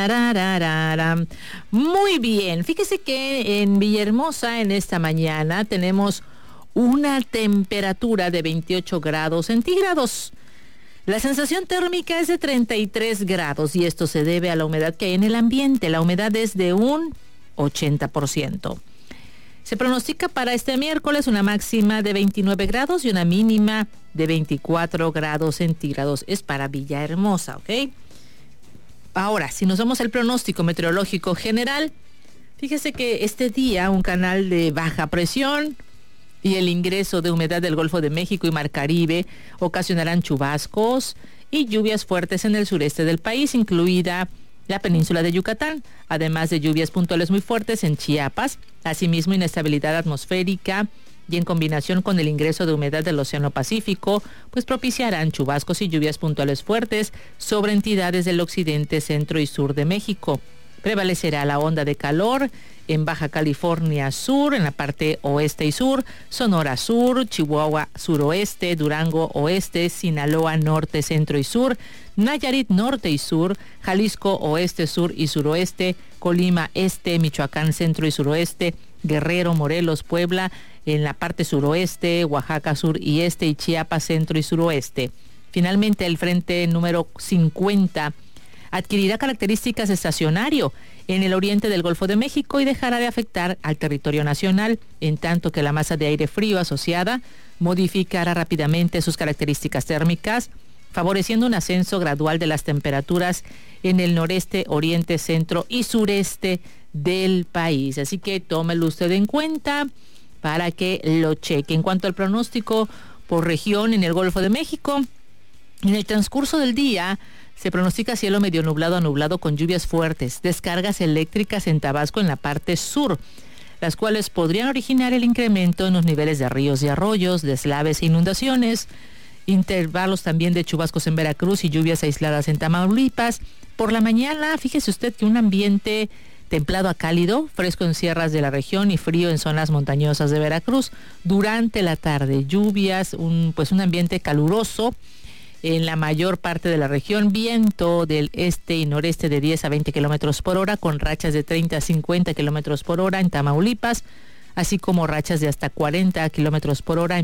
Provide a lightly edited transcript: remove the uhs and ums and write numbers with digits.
Tarararara. Muy bien, fíjese que en Villahermosa en esta mañana tenemos una temperatura de 28 grados centígrados. La sensación térmica es de 33 grados y esto se debe a la humedad que hay en el ambiente. La humedad es de un 80%. Se pronostica para este miércoles una máxima de 29 grados y una mínima de 24 grados centígrados. Es para Villahermosa, ¿ok? Ahora, si nos vamos al pronóstico meteorológico general, fíjese que este día un canal de baja presión y el ingreso de humedad del Golfo de México y Mar Caribe ocasionarán chubascos y lluvias fuertes en el sureste del país, incluida la península de Yucatán, además de lluvias puntuales muy fuertes en Chiapas, asimismo inestabilidad atmosférica y en combinación con el ingreso de humedad del Océano Pacífico, pues propiciarán chubascos y lluvias puntuales fuertes sobre entidades del occidente, centro y sur de México. Prevalecerá la onda de calor en Baja California Sur, en la parte oeste y sur, Sonora Sur, Chihuahua Suroeste, Durango Oeste, Sinaloa Norte, Centro y Sur, Nayarit Norte y Sur, Jalisco Oeste, Sur y Suroeste, Colima Este, Michoacán Centro y Suroeste, Guerrero, Morelos, Puebla, en la parte suroeste, Oaxaca Sur y Este y Chiapas Centro y Suroeste. Finalmente, el frente número 50 adquirirá características de estacionario en el oriente del Golfo de México y dejará de afectar al territorio nacional, en tanto que la masa de aire frío asociada modificará rápidamente sus características térmicas, favoreciendo un ascenso gradual de las temperaturas en el noreste, oriente, centro y sureste del país. Así que tómelo usted en cuenta para que lo cheque. En cuanto al pronóstico por región en el Golfo de México, en el transcurso del día se pronostica cielo medio nublado a nublado con lluvias fuertes, descargas eléctricas en Tabasco en la parte sur, las cuales podrían originar el incremento en los niveles de ríos y arroyos, deslaves e inundaciones, intervalos también de chubascos en Veracruz y lluvias aisladas en Tamaulipas. Por la mañana, fíjese usted que un ambiente templado a cálido, fresco en sierras de la región y frío en zonas montañosas de Veracruz. Durante la tarde, lluvias, un ambiente caluroso en la mayor parte de la región, viento del este y noreste de 10 a 20 kilómetros por hora, con rachas de 30 a 50 kilómetros por hora en Tamaulipas, así como rachas de hasta 40 kilómetros por hora en